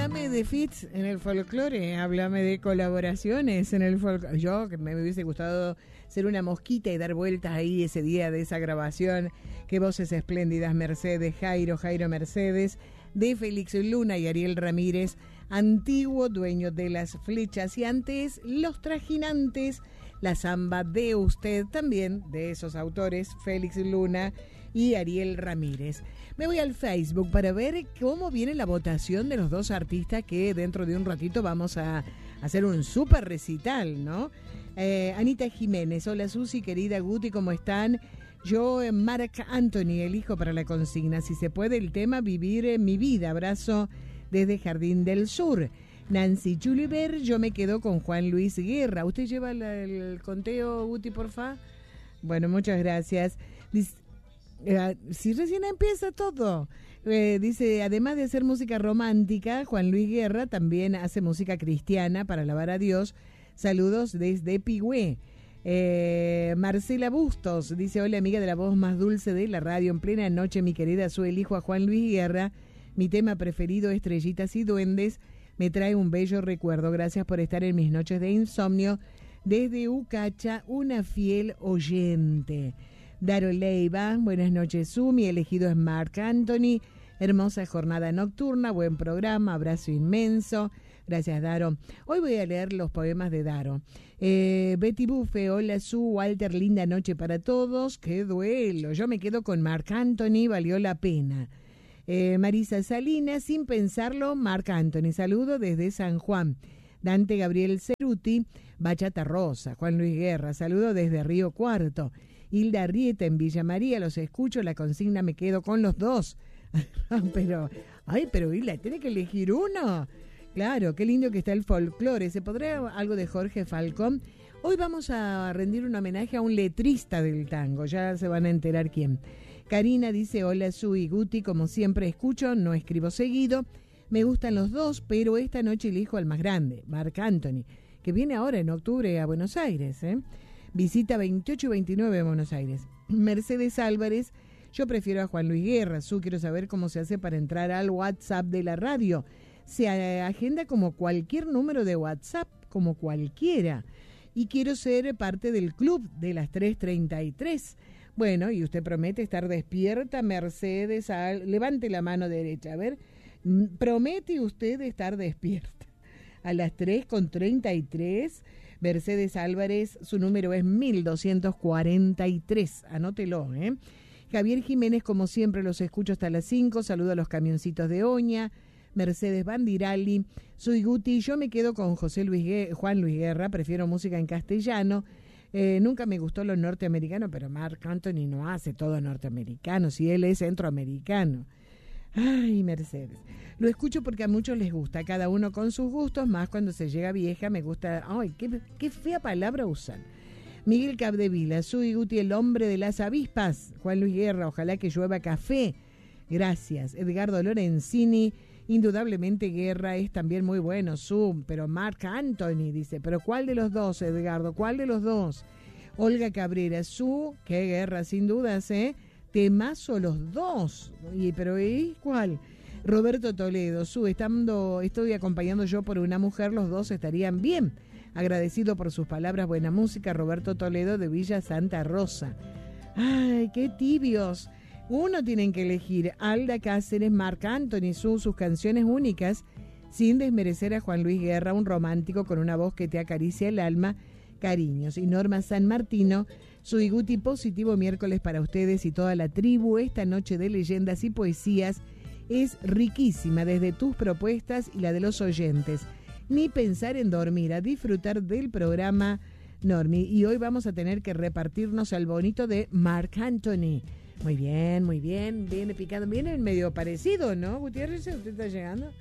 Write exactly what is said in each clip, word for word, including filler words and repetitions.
háblame de feats en el folclore, háblame de colaboraciones en el folclore. Yo, que me hubiese gustado ser una mosquita y dar vueltas ahí ese día de esa grabación. Qué voces espléndidas, Mercedes, Jairo, Jairo Mercedes, de Félix Luna y Ariel Ramírez, antiguo dueño de las flechas, y antes Los Trajinantes, la samba de usted, también de esos autores, Félix Luna y Ariel Ramírez. Me voy al Facebook para ver cómo viene la votación de los dos artistas que dentro de un ratito vamos a hacer un súper recital, ¿no? Eh, Anita Jiménez, hola Susi, querida Guti, ¿cómo están? Yo, Marc Anthony, elijo para la consigna, si se puede, el tema Vivir mi vida. Abrazo desde Jardín del Sur. Nancy Juliver, yo me quedo con Juan Luis Guerra. ¿Usted lleva la, el conteo, Guti, porfa? Bueno, muchas gracias. Dice, eh, si recién empieza todo. Eh, dice, además de hacer música romántica, Juan Luis Guerra también hace música cristiana para alabar a Dios. Saludos desde Pigüé. Eh, Marcela Bustos dice, hola amiga de la voz más dulce de la radio, en plena noche mi querida, su elijo a Juan Luis Guerra, mi tema preferido, Estrellitas y Duendes, me trae un bello recuerdo, gracias por estar en mis noches de insomnio, desde Ucacha, una fiel oyente. Daro Leiva, buenas noches Su, mi elegido es Marc Anthony, hermosa jornada nocturna, buen programa, abrazo inmenso. Gracias, Daro. Hoy voy a leer los poemas de Daro. Eh, Betty Buffe, hola Su, Walter, linda noche para todos. Qué duelo. Yo me quedo con Marc Anthony, valió la pena. Eh, Marisa Salinas, sin pensarlo, Marc Anthony. Saludo desde San Juan. Dante Gabriel Ceruti, Bachata Rosa. Juan Luis Guerra, saludo desde Río Cuarto. Hilda Arrieta en Villa María, los escucho, la consigna me quedo con los dos. pero, ay, pero Hilda, ¿tiene que elegir uno? Claro, qué lindo que está el folclore. ¿Se podrá algo de Jorge Falcón? Hoy vamos a rendir un homenaje a un letrista del tango. Ya se van a enterar quién. Karina dice, hola Su y Guti, como siempre escucho, no escribo seguido. Me gustan los dos, pero esta noche elijo al más grande, Marc Anthony, que viene ahora en octubre a Buenos Aires. ¿eh? Visita veintiocho y veintinueve a Buenos Aires. Mercedes Álvarez, yo prefiero a Juan Luis Guerra. Su, quiero saber cómo se hace para entrar al WhatsApp de la radio. Se agenda como cualquier número de WhatsApp, como cualquiera. Y quiero ser parte del club de las tres treinta y tres. Bueno, y usted promete estar despierta, Mercedes, al... levante la mano derecha, a ver. Promete usted estar despierta. A las tres con treinta y tres, Mercedes Álvarez, su número es mil doscientos cuarenta y tres. Anótelo, ¿eh? Javier Jiménez, como siempre, los escucho hasta las cinco. Saludo a los camioncitos de Oña. Mercedes Bandirali, soy Guti, yo me quedo con José Luis Gue- Juan Luis Guerra, prefiero música en castellano, eh, nunca me gustó lo norteamericano, pero Marc Anthony no hace todo norteamericano, si él es centroamericano. Ay, Mercedes, lo escucho porque a muchos les gusta, cada uno con sus gustos, más cuando se llega vieja, me gusta, ay, qué, qué fea palabra usan. Miguel Capdevila, soy Guti, el hombre de las avispas, Juan Luis Guerra, ojalá que llueva café, gracias. Edgardo Lorenzini, indudablemente Guerra es también muy bueno, Zoom, pero Marc Anthony dice, pero ¿cuál de los dos, Edgardo? ¿Cuál de los dos? Olga Cabrera, Su, qué Guerra, sin dudas, ¿eh? Temazo los dos, y, pero ¿y cuál? Roberto Toledo, Su, estando, estoy acompañando yo por una mujer, los dos estarían bien. Agradecido por sus palabras, buena música, Roberto Toledo de Villa Santa Rosa. Ay, qué tibios. Uno tienen que elegir, Alda Cáceres, Marc Anthony, Su, sus canciones únicas, sin desmerecer a Juan Luis Guerra, un romántico con una voz que te acaricia el alma, cariños. Y Norma San Martino, Su y Guti, positivo miércoles para ustedes y toda la tribu. Esta noche de leyendas y poesías es riquísima, desde tus propuestas y la de los oyentes. Ni pensar en dormir, a disfrutar del programa, Normi. Y hoy vamos a tener que repartirnos al bonito de Marc Anthony. Muy bien, muy bien, viene picando, viene medio parecido, ¿no, Gutiérrez? ¿Usted está llegando?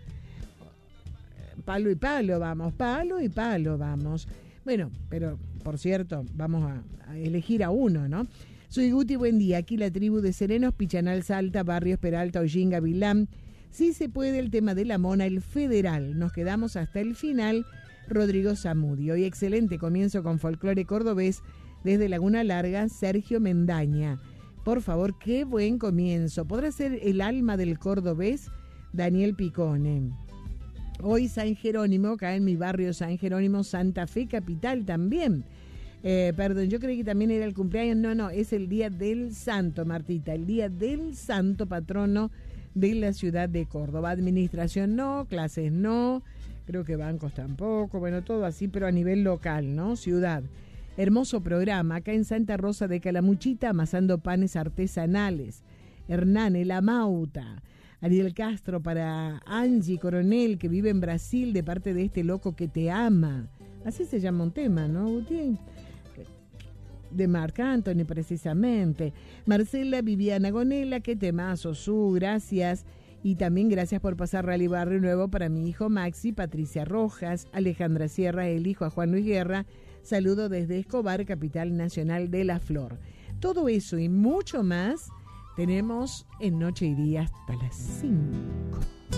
Palo y palo, vamos, palo y palo, vamos. Bueno, pero, por cierto, vamos a, a elegir a uno, ¿no? Soy Guti, buen día, aquí la tribu de Serenos, Pichanal, Salta, Barrios, Peralta, Hollín, Gavilán. Sí se puede el tema de la mona, el federal. Nos quedamos hasta el final, Rodrigo Zamudio. Hoy excelente comienzo con folclore cordobés desde Laguna Larga, Sergio Mendaña. Por favor, qué buen comienzo. ¿Podrá ser el alma del cordobés? Daniel Picone. Hoy San Jerónimo, acá en mi barrio San Jerónimo, Santa Fe Capital también. Eh, perdón, yo creí que también era el cumpleaños. No, no, es el Día del Santo, Martita, el Día del Santo Patrono de la ciudad de Córdoba. Administración no, clases no, creo que bancos tampoco, bueno, todo así, pero a nivel local, ¿no? Ciudad. Hermoso programa, acá en Santa Rosa de Calamuchita, amasando panes artesanales. Hernán, La Mauta. Ariel Castro para Angie Coronel, que vive en Brasil, de parte de este loco que te ama. Así se llama un tema, ¿no, Guti? De Marc Anthony, precisamente. Marcela Viviana Gonela, qué temazo, su, gracias. Y también gracias por pasar Rally Barrio Nuevo para mi hijo Maxi, Patricia Rojas, Alejandra Sierra, el hijo a Juan Luis Guerra. Saludo desde Escobar, capital nacional de la flor. Todo eso y mucho más tenemos en Noche y Día hasta las cinco.